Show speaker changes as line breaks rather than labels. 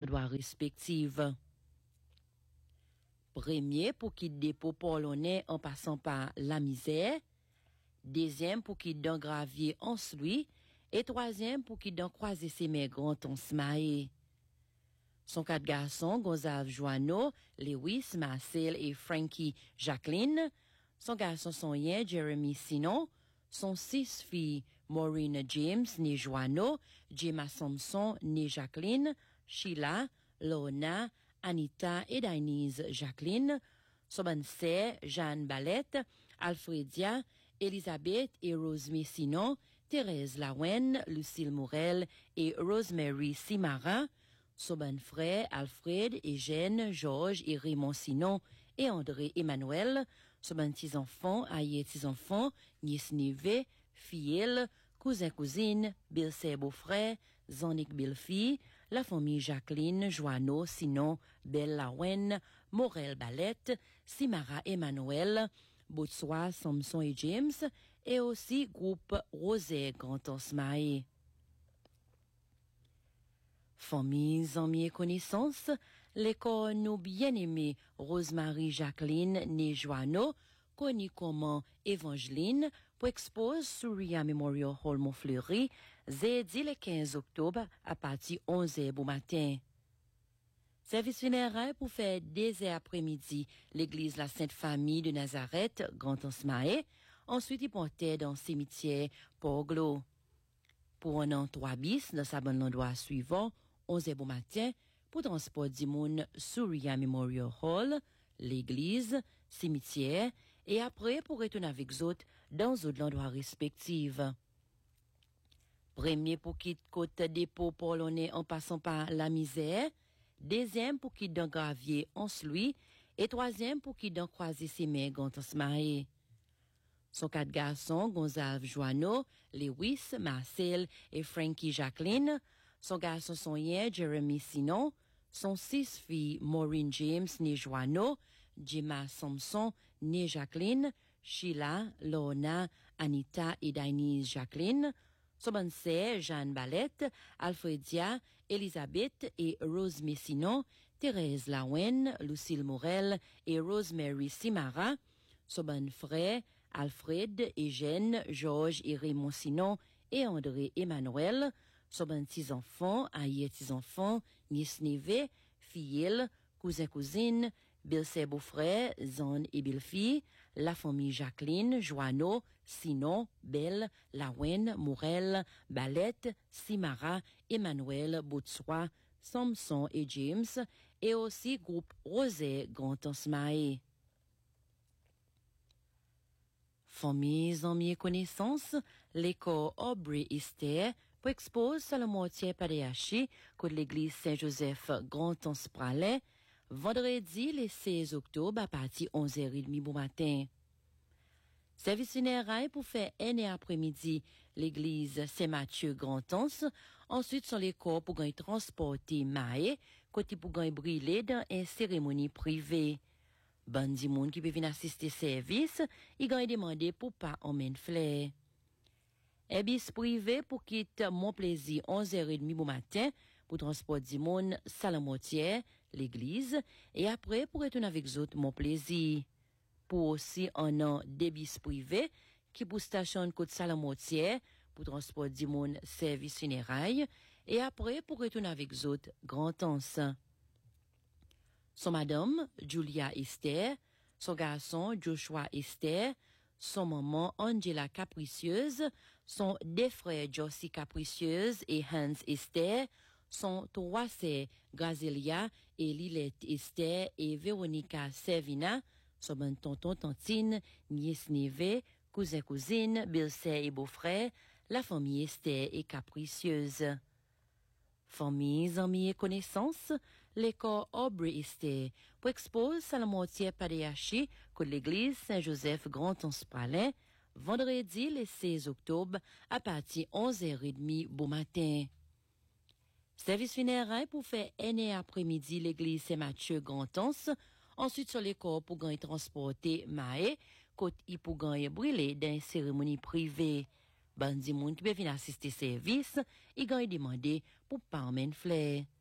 l'endroit respectif. Premier pour quitter dépôt polonais en passant par la misère. Deuxième pour quitter dans gravier en celui. Et troisième pour quitter dans croiser ses migrants en smaé. Son quatre garçons, Gonzalo Joano, Lewis, Marcel et Frankie Jacqueline. Son garçon son yen, Jeremy Sinon. Son 6 filles, Maureen James, née Joano, Gemma Thompson, née Jacqueline, Sheila, Lona, Anita et Denise Jacqueline. Son bonne sœur, Jeanne Ballette, Alfredia, Elisabeth et Rose Messinon, Thérèse Lawen, Lucille Morel et Rosemary Simara. Son bon frère, Alfred, Eugène, Georges et Raymond Sinon et André Emmanuel. Son bon petits-enfants, Aïe petits-enfants, nièce Nive, filleul, cousin-cousine, Bilsé beau-frère, Zanik Bilfi, la famille Jacqueline, Joanneau, Sinon, Belle Lawen, Morel Ballette, Simara Emmanuel, Boutsois, Samson et James, et aussi groupe Rosé Grand Osmae. Familles, amis et connaissances, l'école nous bien-aimée Rosemary Jacqueline née Joanneau, connue comme Evangeline, pour expose sur Ria Memorial Hall Montfleury, jeudi le 15 octobre à partir 11h du matin. Service funéraire pour faire dès après-midi, l'église La Sainte Famille de Nazareth, Grand Osmae, ensuite il portait dans le cimetière Port-Glo. Pour un an 3 bis, dans sa bonne endroit suivant, 11h du matin, pour transport du monde sur Ria Memorial Hall, l'église, cimetière, et après pour retourner avec eux dans d'autres endroits respectifs. Premier pour quitter côte dépôt polonais en passant par la misère, deuxième pour quitter dans gravier en celui, et troisième pour quitter dans croiser ses mains quand on se marie. Son quatre garçons, Gonzalo Joano, Lewis, Marcel et Frankie Jacqueline. Son garçon son yen, Jeremy Sinon. Son 6 filles, Maureen James, née Joanneau, Gemma Thompson, née Jacqueline, Sheila, Lona, Anita et Denise Jacqueline. Son bonne sœur, Jeanne Ballette, Alfredia, Elisabeth et Rose Messinon, Thérèse Lawen, Lucille Morel et Rosemary Simara. Son bon frère, Alfred, Eugène, Georges et Raymond Sinon et André Emmanuel. Son bon petits-enfants, Aïe petits-enfants, nièce Nive, filleul, cousin-cousine, Bilsé beau-frère, Zan et Bilfi, la famille Jacqueline, Joanneau, Sinon, Belle, Lawen, Morel, Ballette, Simara, Emmanuel, Boutsois, Samson et James, et aussi groupe Rosé Grand Osmae. Familles, amis et connaissances, l'école Aubrey Esther, pour expose sur la moitié Padeachi, que l'église Saint-Joseph Grand Anspralet, vendredi le 16 octobre à partir 11h30 du matin. Service funéraire pour faire un après-midi, l'église Saint-Mathieu Grand-Anse, ensuite sur les corps pour gagner transporter Maé, côté pour gagner brûler dans une cérémonie privée. Bandi moun qui peut venir assister service, il gagne demandé pour pas emmener fleur. Un bis privé pour quitter mon plaisir 11h30 du matin pour transporter du monde Salamotière, l'église, et après pour retourner avec autres mon plaisir. Pour aussi un an des bis privés qui pour station côte Salamotière pour transporter du monde service funérailles, et après pour retourner avec autres grand anse. Son madame, Julia Esther, son garçon, Joshua Esther, son maman, Angela Capricieuse, son deux frères, Josie Capricieuse et Hans Esther, son trois sœurs, Grazelia et Lilette Esther et Véronica Servina, son bon tonton, tantine, nièce Neve, cousin-cousine, belle-sœur et beau-frère, la famille Esther et Capricieuse. Familles, amis et connaissances, l'école Aubrey Esther, pour expose à la moitié Padeachi, que l'église Saint-Joseph Grand Anspralet, vendredi le 16 octobre, à partir 11h30 du matin. Service funéraire pour faire un après-midi, l'église Saint-Mathieu Grand Anse, ensuite sur l'école pour gagner transporter Maé, côté pour gagner brûler dans une cérémonie privée. Bandi moun qui peut venir assister service, il gagne demandé pour pas emmener fleur.